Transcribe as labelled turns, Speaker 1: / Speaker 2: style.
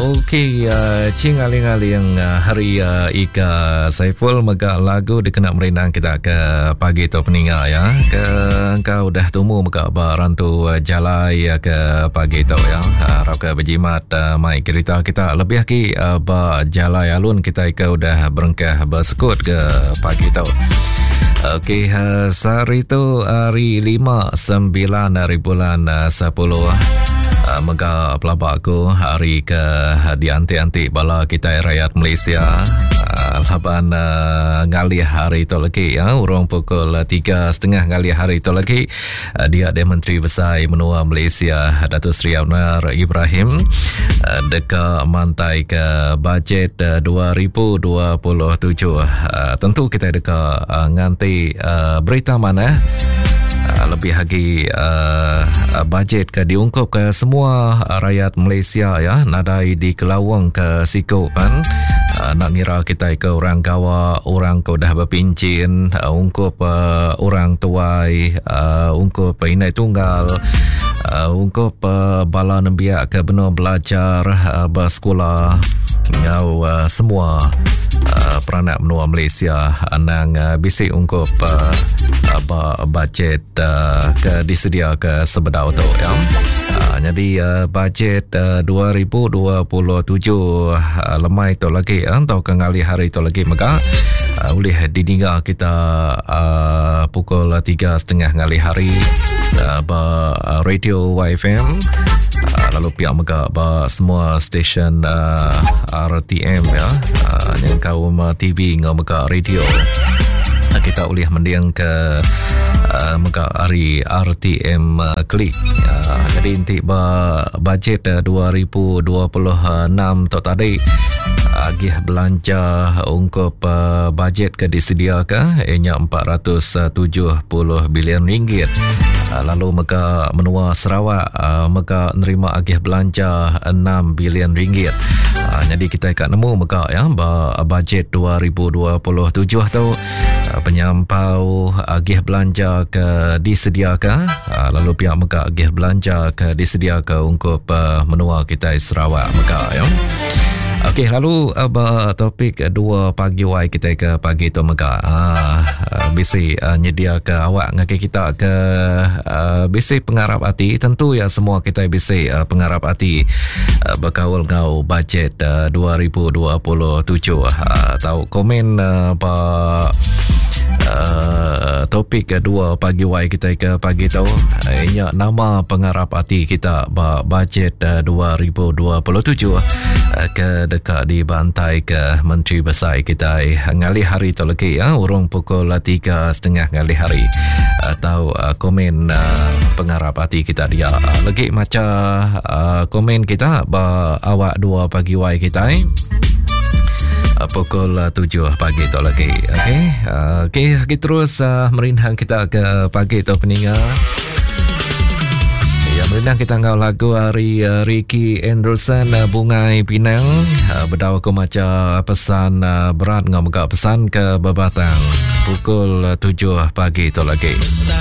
Speaker 1: Okey, cing aling-aling hari Ika Saiful megak lagu dikena merindang kita ke pagi tu peninga ya. Ke engkau dah tumu megak barantu jalai ke pagi tu ya. Harap ke berjimat mai cerita kita lebih ki ba jalai alun kita ika udah berengkah bersekut ke pagi tu. Okey, sehari tu hari 5/9 dari bulan 10. Mega pelabak aku hari ke dianti-anti bala kita rakyat Malaysia. Laban ngalih hari tu lagi ya, urang pukul 3:30 ngalih hari tu lagi dia ada Menteri Besar Menua Malaysia Datuk Seri Anwar Ibrahim dekat mantai ke bajet 2027. Tentu kita dekat nganti berita mana lebih lagi bajet ke diungkup ke semua rakyat Malaysia ya, nadai di Kelawang ke Siko kan. Nak ngira kita ke orang kawa, orang kau dah berpincin, ungkup orang tuai, ungkup inai tunggal, ungkup bala nembiak ke benar belajar bersekolah, ngau semua peranak menua Malaysia nang bisik ungkup bajet ke disedia ke sebedau tu ya. Jadi bajet 2027 lemai tu lagi atau kengali hari tu lagi maka boleh didengar kita pukul 3:30 ngali hari radio YFM. Lalu pihak mega semua stesen RTM ya, yang kau TV ngau mega radio kita boleh mendiang ke mega hari RTM klik. Jadi inti bajet 2026 tu tadi agih belanja ungkup bajet ke disedia ke ianya 470 bilion ringgit. Lalu mega menua Sarawak mega nerima agih belanja 6 bilion ringgit. Jadi kita akan nemu mega ya bajet 2027 tu penyampau agih belanja ke disedia ke, lalu pihak mega agih belanja ke disedia ke ungkup menua kita Sarawak mega ya. Okey, lalu topik 2 pagi wai kita ke pagi tu mega bisi nyedia ke awak ngake kita ke bisi pengarap hati. Tentu ya semua kita bisi pengarap hati berkawal ngau bajet 2027. Tahu komen topik kedua pagi wai kita ke pagi tu ianya nama pengarap hati kita bajet 2027 ke dekat di bantai ke Menteri Besar kita ngali hari tu lagi ya, urung pukul 3:30 ngali hari. Tahu komen pengarap hati kita dia lagi macam komen kita awak 2 pagi wai kita pukul 7 pagi tu lagi. Okey, terus merindang kita ke pagi tu peninga. Ya, merindang kita ngau lagu hari Ricky Anderson Bungai Pinang berdawa ku macam pesan berat ngau megak pesan ke Babatang pukul 7 pagi tu lagi.